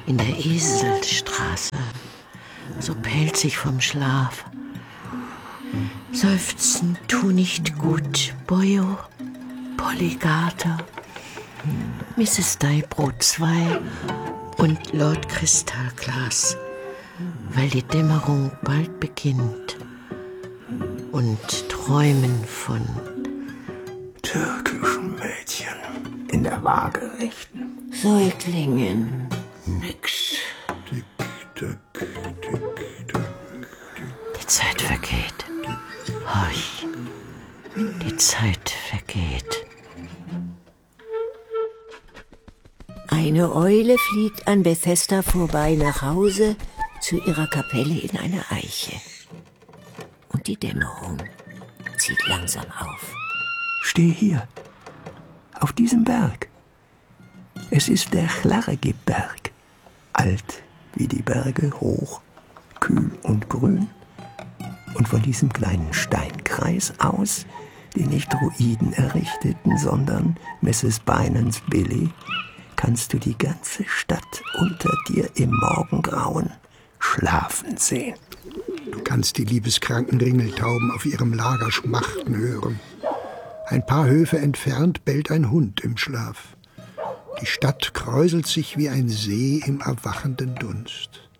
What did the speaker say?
in der Eselstraße, so pelzig vom Schlaf. Seufzen tu nicht gut, Boyo, Polligater, Mrs. Deibrot 2 und Lord Kristallglas, weil die Dämmerung bald beginnt und träumen von türkischen Mädchen in der waagerechten Säuglingen. Nix. Tick, tack, tick, tack. Die Zeit vergeht. Horch, die Zeit vergeht. Eine Eule fliegt an Bethesda vorbei nach Hause zu ihrer Kapelle in eine Eiche. Und die Dämmerung zieht langsam auf. Steh hier, auf diesem Berg. Es ist der Chlargib-Berg. Alt wie die Berge, hoch, kühl und grün. Und von diesem kleinen Steinkreis aus, den nicht Druiden errichteten, sondern Mrs. Bynans Billy, kannst du die ganze Stadt unter dir im Morgengrauen schlafen sehen. Du kannst die liebeskranken Ringeltauben auf ihrem Lager schmachten hören. Ein paar Höfe entfernt bellt ein Hund im Schlaf. Die Stadt kräuselt sich wie ein See im erwachenden Dunst.